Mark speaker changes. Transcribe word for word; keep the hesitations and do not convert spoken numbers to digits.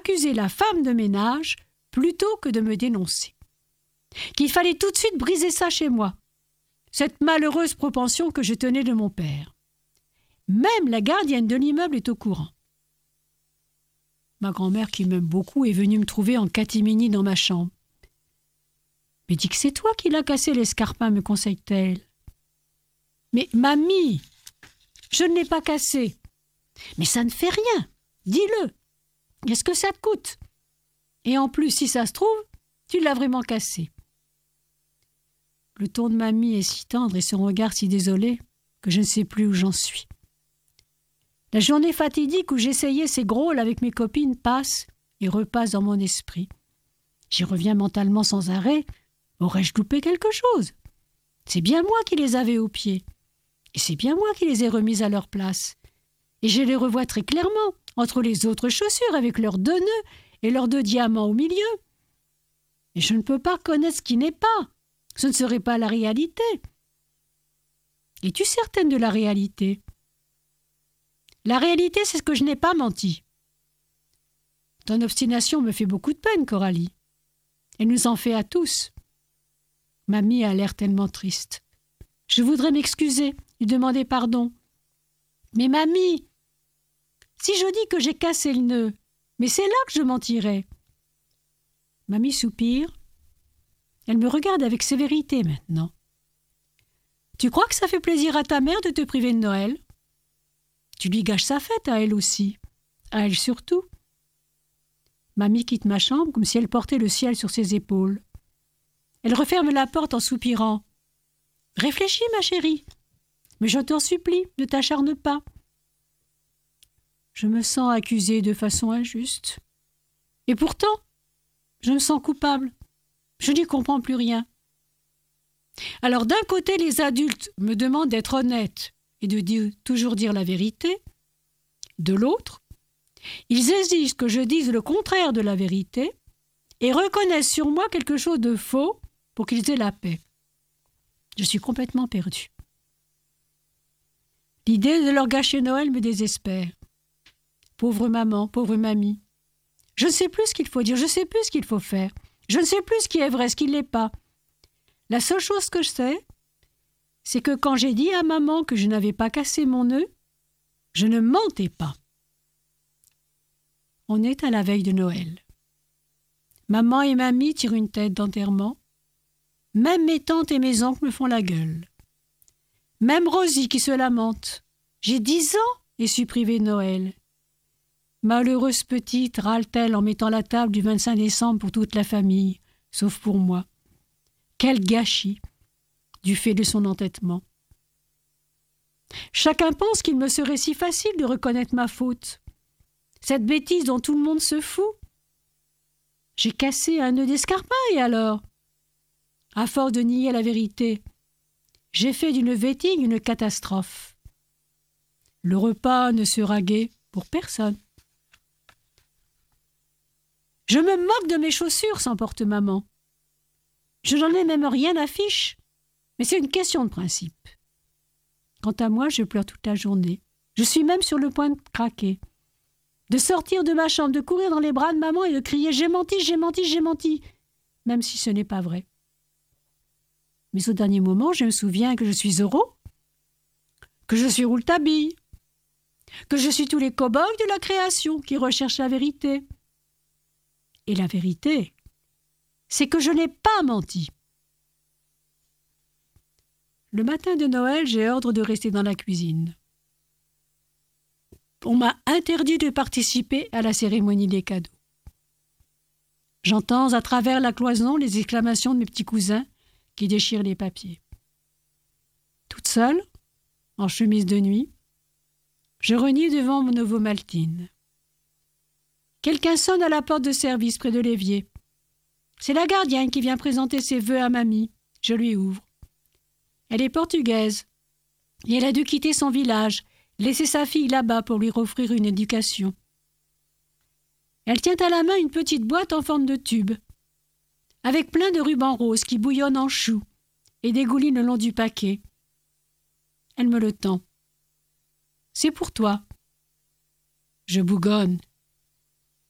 Speaker 1: accuser la femme de ménage plutôt que de me dénoncer. Qu'il fallait tout de suite briser ça chez moi, cette malheureuse propension que je tenais de mon père. Même la gardienne de l'immeuble est au courant. Ma grand-mère, qui m'aime beaucoup, est venue me trouver en catimini dans ma chambre. « Mais dis que c'est toi qui l'as cassé l'escarpin, me conseille-t-elle. »« Mais mamie, je ne l'ai pas cassé. »« Mais ça ne fait rien, dis-le. Qu'est-ce que ça te coûte ? Et en plus, si ça se trouve, tu l'as vraiment cassé. » Le ton de mamie est si tendre et son regard si désolé que je ne sais plus où j'en suis. La journée fatidique où j'essayais ces grôles avec mes copines passe et repasse dans mon esprit. J'y reviens mentalement sans arrêt. Aurais-je loupé quelque chose ? C'est bien moi qui les avais aux pieds. Et c'est bien moi qui les ai remises à leur place. Et je les revois très clairement, entre les autres chaussures avec leurs deux nœuds et leurs deux diamants au milieu. Et je ne peux pas connaître ce qui n'est pas. Ce ne serait pas la réalité. Es-tu certaine de la réalité ? La réalité, c'est ce que je n'ai pas menti. Ton obstination me fait beaucoup de peine, Coralie. Elle nous en fait à tous. Mamie a l'air tellement triste. Je voudrais m'excuser, lui demander pardon. Mais mamie, si je dis que j'ai cassé le nœud, mais c'est là que je mentirais. Mamie soupire. Elle me regarde avec sévérité maintenant. Tu crois que ça fait plaisir à ta mère de te priver de Noël ? Tu lui gâches sa fête à elle aussi, à elle surtout. Mamie quitte ma chambre comme si elle portait le ciel sur ses épaules. Elle referme la porte en soupirant. « Réfléchis, ma chérie, mais je t'en supplie, ne t'acharne pas. » Je me sens accusée de façon injuste. Et pourtant, je me sens coupable. Je n'y comprends plus rien. Alors d'un côté, les adultes me demandent d'être honnête et de dire, toujours dire la vérité. De l'autre, ils exigent que je dise le contraire de la vérité et reconnaissent sur moi quelque chose de faux pour qu'ils aient la paix. Je suis complètement perdue. L'idée de leur gâcher Noël me désespère. Pauvre maman, pauvre mamie. Je ne sais plus ce qu'il faut dire, je ne sais plus ce qu'il faut faire. Je ne sais plus ce qui est vrai, ce qui ne l'est pas. La seule chose que je sais, c'est que quand j'ai dit à maman que je n'avais pas cassé mon nœud, je ne mentais pas. On est à la veille de Noël. Maman et mamie tirent une tête d'enterrement. Même mes tantes et mes oncles me font la gueule. Même Rosie qui se lamente. J'ai dix ans et suis privée de Noël. Malheureuse petite, râle-t-elle en mettant la table du vingt-cinq décembre pour toute la famille, sauf pour moi. Quel gâchis, du fait de son entêtement. Chacun pense qu'il me serait si facile de reconnaître ma faute. Cette bêtise dont tout le monde se fout. J'ai cassé un nœud d'escarpin, et alors ? À force de nier la vérité, j'ai fait d'une vétille une catastrophe. Le repas ne sera gai pour personne. Je me moque de mes chaussures, s'emporte maman. Je n'en ai même rien à fiche, mais c'est une question de principe. Quant à moi, je pleure toute la journée. Je suis même sur le point de craquer, de sortir de ma chambre, de courir dans les bras de maman et de crier « J'ai menti, j'ai menti, j'ai menti !» même si ce n'est pas vrai. Mais au dernier moment, je me souviens que je suis heureux, que je suis Rouletabille, que je suis tous les cow-boys de la création qui recherchent la vérité. Et la vérité, c'est que je n'ai pas menti. Le matin de Noël, j'ai ordre de rester dans la cuisine. On m'a interdit de participer à la cérémonie des cadeaux. J'entends à travers la cloison les exclamations de mes petits cousins qui déchirent les papiers. Toute seule, en chemise de nuit, je renie devant mon Ovomaltine. Quelqu'un sonne à la porte de service près de l'évier. C'est la gardienne qui vient présenter ses vœux à mamie. Je lui ouvre. Elle est portugaise et elle a dû quitter son village, laisser sa fille là-bas pour lui offrir une éducation. Elle tient à la main une petite boîte en forme de tube, avec plein de rubans roses qui bouillonnent en choux et dégoulinent le long du paquet. Elle me le tend. C'est pour toi. Je bougonne.